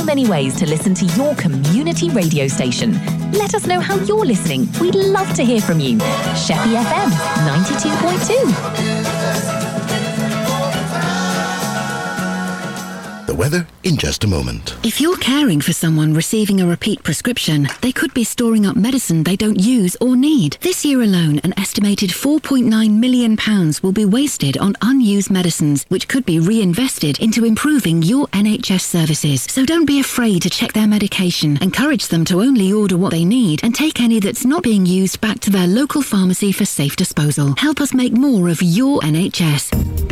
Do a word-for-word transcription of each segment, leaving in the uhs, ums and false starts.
many ways to listen to your community radio station. Let us know how you're listening. We'd love to hear from you. Sheppey F M ninety-two point two. The weather in just a moment. If you're caring for someone receiving a repeat prescription, they could be storing up medicine they don't use or need. This year alone, an estimated four point nine million pounds will be wasted on unused medicines, which could be reinvested into improving your N H S services. So don't be afraid to check their medication. Encourage them to only order what they need and take any that's not being used back to their local pharmacy for safe disposal. Help us make more of your N H S.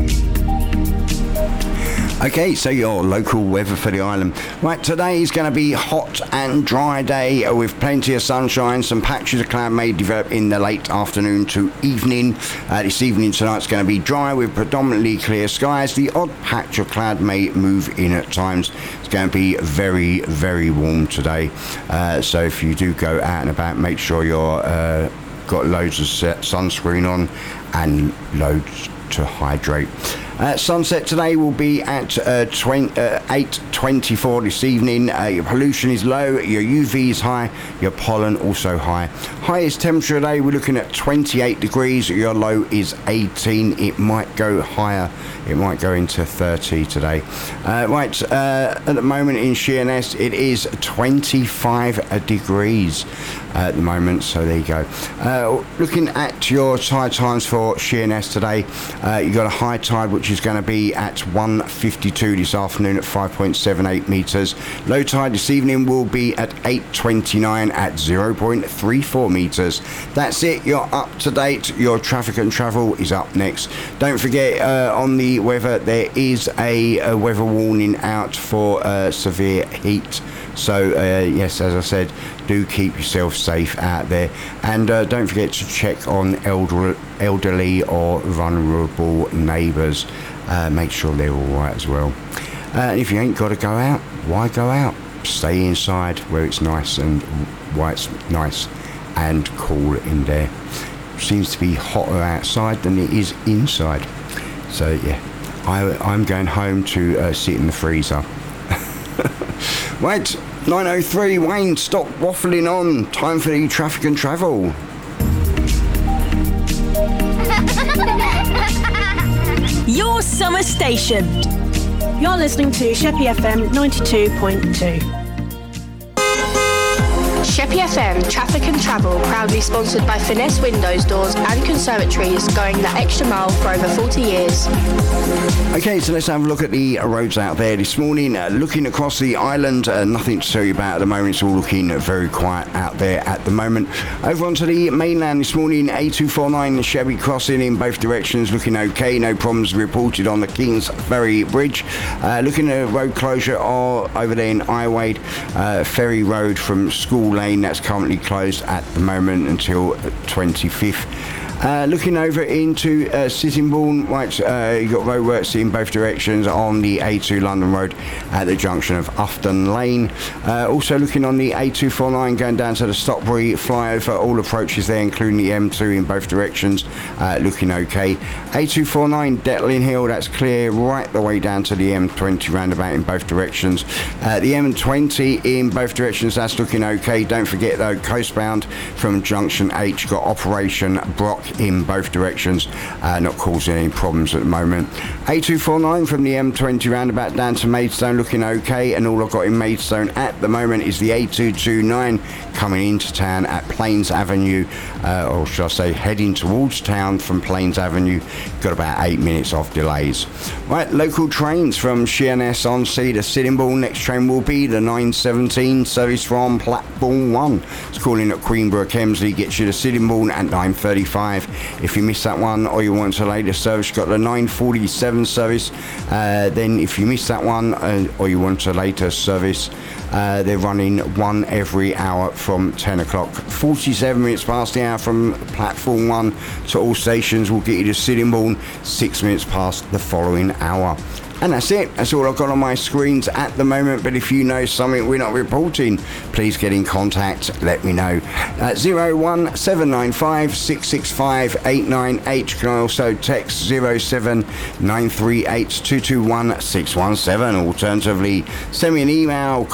Okay, so your local weather for the island. Right, today is going to be hot and dry day with plenty of sunshine. Some patches of cloud may develop in the late afternoon to evening. Uh, this evening tonight's going to be dry with predominantly clear skies. The odd patch of cloud may move in at times. It's going to be very, very warm today. Uh, so if you do go out and about, make sure you're uh, got loads of sunscreen on and loads to hydrate. Uh, sunset today will be at uh, uh, eight twenty-four this evening. Uh, your pollution is low, your U V is high, your pollen also high. Highest temperature today, we're looking at twenty-eight degrees, your low is eighteen. It might go higher, it might go into thirty today. Uh, right, uh, at the moment in Sheerness, it is twenty-five degrees at the moment, so there you go. Uh, looking at your tide times for Sheerness today, uh, you've got a high tide which is going to be at one fifty-two this afternoon at five point seven eight metres. Low tide this evening will be at eight twenty-nine at zero point three four metres. That's it, you're up to date. Your traffic and travel is up next. Don't forget, uh, on the weather, there is a, a weather warning out for uh, severe heat. So, uh, yes, as I said, do keep yourself safe out there. And uh, don't forget to check on elder, elderly or vulnerable neighbours. Uh, make sure they're all right as well. Uh, and if you ain't got to go out, why go out? Stay inside where it's nice and why it's nice and cool in there. Seems to be hotter outside than it is inside. So, yeah, I, I'm going home to uh, sit in the freezer. Right, nine oh three, Wayne, stop waffling on. Time for the traffic and travel. Your summer station. You're listening to Sheppey F M ninety-two point two. Sheppey F M Traffic and Travel, proudly sponsored by Finesse Windows, Doors and Conservatories, going the extra mile for over forty years. Okay, so let's have a look at the roads out there this morning. Uh, looking across the island, uh, nothing to tell you about at the moment. It's all looking very quiet out there at the moment. Over onto the mainland this morning, A two forty-nine Chevy crossing in both directions, looking okay. No problems reported on the Kingsbury Bridge. Uh, looking at a road closure or over there in Iwade, uh, Ferry Road from School Lane, that's currently closed at the moment until twenty-fifth. Uh, looking over into uh, Sittingbourne, right, uh, you've got roadworks in both directions on the A two London Road at the junction of Ufton Lane. Uh, also looking on the A two forty-nine going down to the Stockbury flyover, all approaches there, including the M two in both directions, uh, looking okay. A two forty-nine Detling Hill, that's clear right the way down to the M twenty roundabout in both directions. Uh, the M twenty in both directions, that's looking okay. Don't forget though, coastbound from Junction H, got Operation Brock in both directions, uh, not causing any problems at the moment. A two forty-nine from the M twenty roundabout down to Maidstone, looking okay, and all I've got in Maidstone at the moment is the A two twenty-nine coming into town at Plains Avenue, uh, or should I say heading towards town from Plains Avenue. Got about eight minutes of delays. Right, local trains from Sheerness on Sea to Sittingbourne. Next train will be the nine seventeen service from Blackpool one. It's calling at Queenborough Kemsley, gets you to Sittingbourne at nine thirty-five. If you miss that one or you want a later service, you've got the nine forty-seven service. Uh, then if you miss that one uh, or you want a later service, uh, they're running one every hour from ten o'clock. forty-seven minutes past the hour from platform one to all stations will get you to Sittingbourne, six minutes past the following hour. And that's it. That's all I've got on my screens at the moment. But if you know something we're not reporting, please get in contact. Let me know. At zero one seven nine five six six five eight nine eight. You can also text zero seven nine three eight two two one six one seven. Alternatively, send me an email.